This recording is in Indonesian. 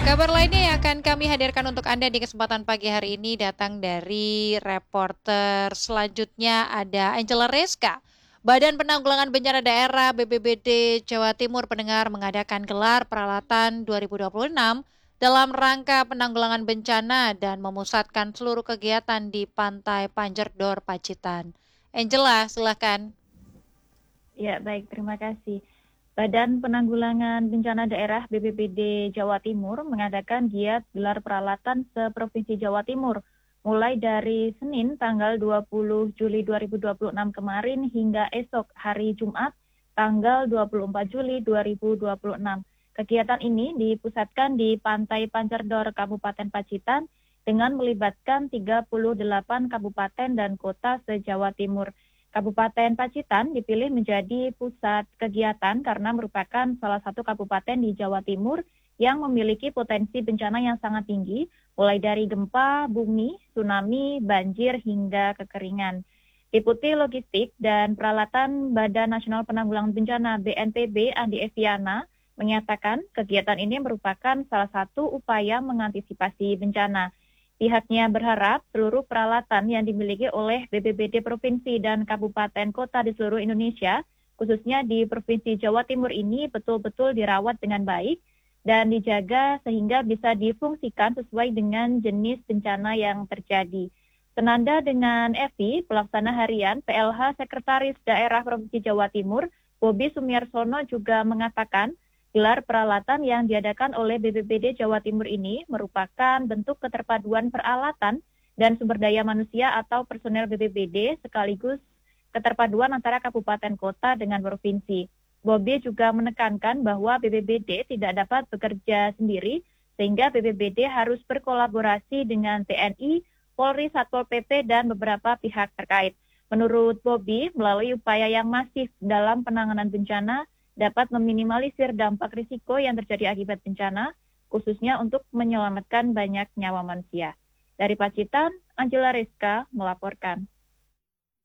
Kabar lainnya yang akan kami hadirkan untuk Anda di kesempatan pagi hari ini datang dari reporter selanjutnya ada Angela Reska. Badan Penanggulangan Bencana Daerah BPBD Jawa Timur pendengar mengadakan gelar peralatan 2026 dalam rangka penanggulangan bencana dan memusatkan seluruh kegiatan di Pantai Panjerdor Pacitan. Angela, silakan. Ya, baik. Terima kasih. Badan Penanggulangan Bencana Daerah BPBD Jawa Timur mengadakan giat gelar peralatan seprovinsi Jawa Timur mulai dari Senin tanggal 20 Juli 2026 kemarin hingga esok hari Jumat tanggal 24 Juli 2026. Kegiatan ini dipusatkan di Pantai Panjerdor Kabupaten Pacitan dengan melibatkan 38 kabupaten dan kota se-Jawa Timur. Kabupaten Pacitan dipilih menjadi pusat kegiatan karena merupakan salah satu kabupaten di Jawa Timur yang memiliki potensi bencana yang sangat tinggi, mulai dari gempa, bumi, tsunami, banjir, hingga kekeringan. Deputi Logistik dan Peralatan Badan Nasional Penanggulangan Bencana BNPB Andi Eviana menyatakan kegiatan ini merupakan salah satu upaya mengantisipasi bencana. Pihaknya berharap seluruh peralatan yang dimiliki oleh BPBD Provinsi dan Kabupaten Kota di seluruh Indonesia, khususnya di Provinsi Jawa Timur ini betul-betul dirawat dengan baik dan dijaga sehingga bisa difungsikan sesuai dengan jenis bencana yang terjadi. Senada dengan Evi, pelaksana harian PLH Sekretaris Daerah Provinsi Jawa Timur, Bobi Sumiarsono juga mengatakan gelar peralatan yang diadakan oleh BPBD Jawa Timur ini merupakan bentuk keterpaduan peralatan dan sumber daya manusia atau personel BPBD sekaligus keterpaduan antara kabupaten kota dengan provinsi. Bobi juga menekankan bahwa BPBD tidak dapat bekerja sendiri sehingga BPBD harus berkolaborasi dengan TNI, Polri, Satpol PP, dan beberapa pihak terkait. Menurut Bobi, melalui upaya yang masif dalam penanganan bencana, dapat meminimalisir dampak risiko yang terjadi akibat bencana, khususnya untuk menyelamatkan banyak nyawa manusia. Dari Pacitan, Angela Rizka melaporkan.